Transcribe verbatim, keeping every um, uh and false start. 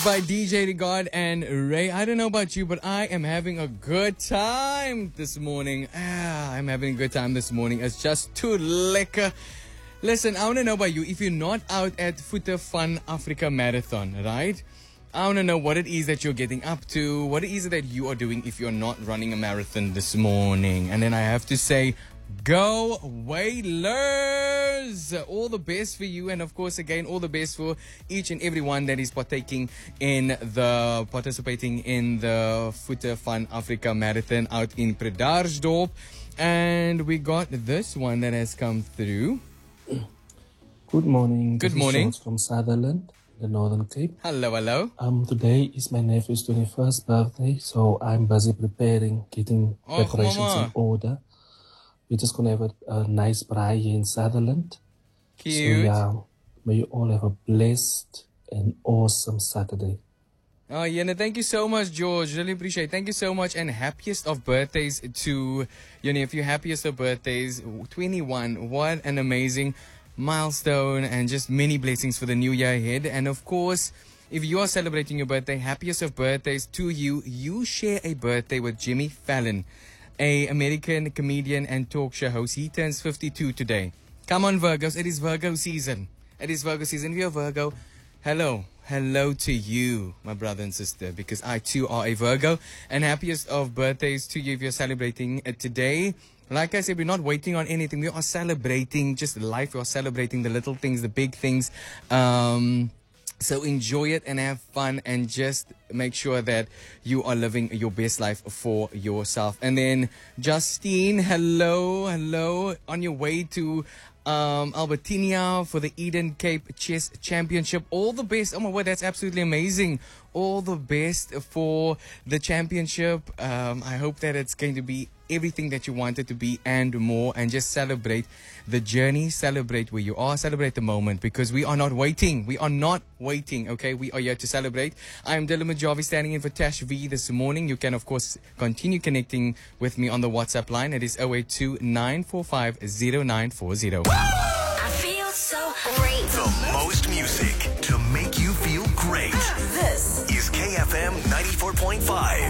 By D J Regard and Ray. I don't know about you, but I am having a good time this morning. Ah, I'm having a good time this morning. It's just too lekker. Listen, I want to know about you. If you're not out at Footer Fun Africa Marathon, right? I want to know what it is that you're getting up to. What it is that you are doing if you're not running a marathon this morning. And then I have to say, go Whalers! All the best for you, and of course, again, all the best for each and everyone that is partaking in the participating in the Footer Fun Africa Marathon out in Predarsdorp. And we got this one that has come through. Good morning. Good this morning. Is from Sutherland, the Northern Cape. Hello, hello. Um, today is my nephew's twenty-first birthday, so I'm busy preparing, getting Oh, preparations mama. in order. We're just gonna have a, a nice braai here in Sutherland. Cute. So yeah, may you all have a blessed and awesome Saturday. Oh, yeah, no, thank you so much, George. Really appreciate it. Thank you so much. And happiest of birthdays to your nephew. Happiest of birthdays. twenty-one. What an amazing milestone, and just many blessings for the new year ahead. And of course, if you are celebrating your birthday, happiest of birthdays to you. You share a birthday with Jimmy Fallon, a American comedian and talk show host. He turns fifty-two today. Come on, Virgos. It is Virgo season. It is Virgo season. If you're a Virgo, hello. Hello to you, my brother and sister, because I too are a Virgo. And happiest of birthdays to you if you're celebrating it today. Like I said, we're not waiting on anything. We are celebrating just life. We are celebrating the little things, the big things. Um... So enjoy it and have fun, and just make sure that you are living your best life for yourself. And then Justine, hello, hello. On your way to um, Albertinia for the Eden Cape Chess Championship. All the best. Oh my word, that's absolutely amazing. All the best for the championship. Um, I hope that it's going to be everything that you want it to be and more, and just celebrate the journey, celebrate where you are, celebrate the moment, because we are not waiting. We are not waiting, okay? We are here to celebrate. I am Dylan Majavi, standing in for Tash V this morning. You can, of course, continue connecting with me on the WhatsApp line. It is zero eight two, nine four five, zero nine four zero. I feel so great. The most music to make you feel great. This is K F M ninety-four point five.